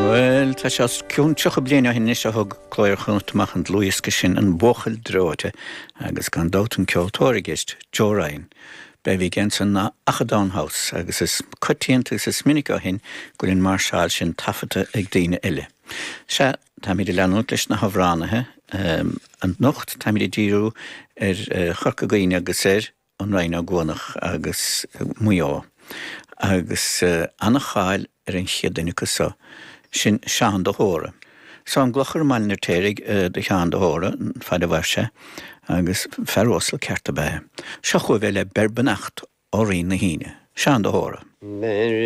Wel, tá sé ciúnteach bliana hin is a thug chlóir chuntach an Luas go sin an bóchail dróte agus gan dátan ceoltóirigist Joe Ryan. Be bhí gen san na Achadán-house agus is cotíanta is minic á hin gurinn marsáil sin tafata ag daoine eile. Se tá mí leanúint leis na habhránathe an nocht tá mí díú chorca gaoine agus an Ryan Gúnach agus muo. Agus anna cháil an chiadaine cosá. Sin sean do hóra. So an glochar malnar térig de sean do hóra, fada bharse, agus ferrósla cearta be. Se chu bheile berbanacht ó rí na híine. Sean do hóra.